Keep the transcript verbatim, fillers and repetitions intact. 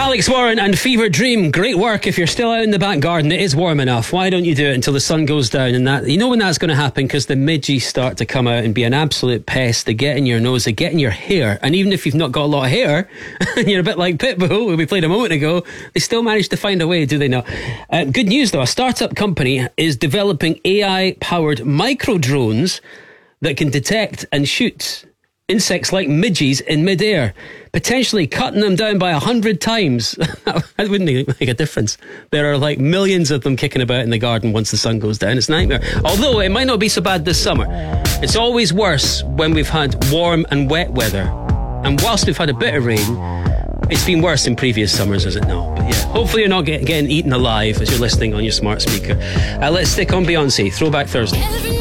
Alex Warren and Fever Dream. Great work. If you're still out in the back garden, it is warm enough. Why don't you do it until the sun goes down? And that, you know when that's going to happen, because the midges start to come out and be an absolute pest. They get in your nose, they get in your hair. And even if you've not got a lot of hair, and you're a bit like Pitbull, who we played a moment ago, they still manage to find a way, do they not? Uh, good news though, a startup company is developing A I-powered micro drones that can detect and shoot insects like midges in midair, potentially cutting them down by a hundred times. That wouldn't make a difference. There are like millions of them kicking about in the garden once the sun goes down. It's a nightmare. Although it might not be so bad this summer. It's always worse when we've had warm and wet weather. And whilst we've had a bit of rain, it's been worse in previous summers, is it not? But yeah, hopefully you're not get, getting eaten alive as you're listening on your smart speaker. Uh, let's stick on Beyonce, Throwback Thursday.